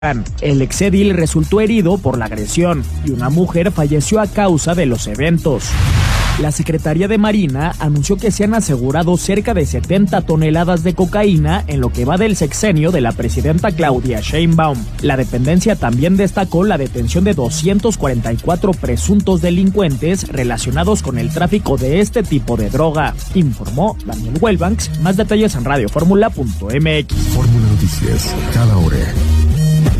El exedil resultó herido por la agresión y una mujer falleció a causa de los eventos. La Secretaría de Marina anunció que se han asegurado cerca de 70 toneladas de cocaína en lo que va del sexenio de la presidenta Claudia Sheinbaum. La dependencia también destacó la detención de 244 presuntos delincuentes relacionados con el tráfico de este tipo de droga, informó Daniel Wellbanks. Más detalles en radioformula.mx. Fórmula Noticias, cada hora.